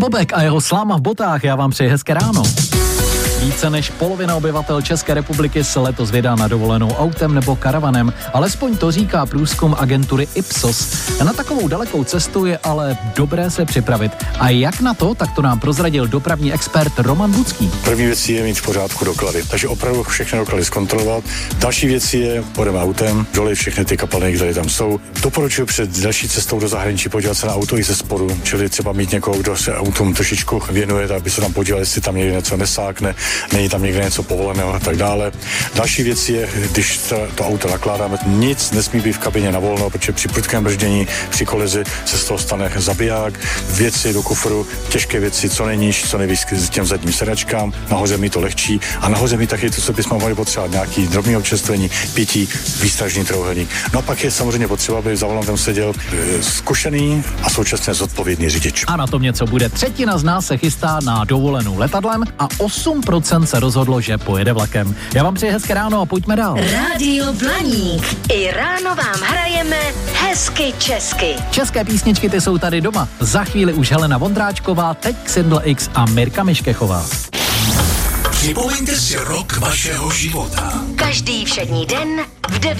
Bobek a jeho sláma v botách, já vám přeji hezké ráno. Více než polovina obyvatel České republiky se letos vydá na dovolenou autem nebo karavanem. Alespoň to říká průzkum agentury Ipsos. Na takovou dalekou cestu je ale dobré se připravit. A jak na to, tak to nám prozradil dopravní expert Roman Bucký. První věc je mít v pořádku doklady, takže opravdu všechny doklady zkontrolovat. Další věc je, půjdeme autem, dole všechny ty kapaliny, které tam jsou. Doporučuji před další cestou do zahraničí podívat se na auto i ze spodu, čili třeba mít někoho, kdo se autům trošičku věnuje, aby se tam podíval, jestli tam někde něco nesákne, není tam někde něco povoleného a tak dále. Další věc je, když to auto nakládáme, nic nesmí být v kabině na volno, protože při prudkém brždění, při kolizi se z toho stane zabiják, věci do kufru, těžké věci, co nejníž, co nejvíc k těm zadním sedačkám, nahoře mi to lehčí a nahoře mi taky to, co bychom mohli potřebovat, nějaký drobný občerstvení, pití, výstražný trouhelník. No a pak je samozřejmě potřeba, aby za volantem seděl zkušený a současně zodpovědný řidič. A na tom něco bude. Třetina z nás se chystá na dovolenou letadlem a 8% se rozhodlo, že pojede vlakem. Já vám přeji hezké ráno a pojďme dál. Rádio Blaník. I ráno vám hrajeme hezky česky. České písničky, ty jsou tady doma. Za chvíli už Helena Vondráčková, teď Xindl X a Mirka Miškechová. Připomeňte si rok vašeho života. Každý všední den v 9.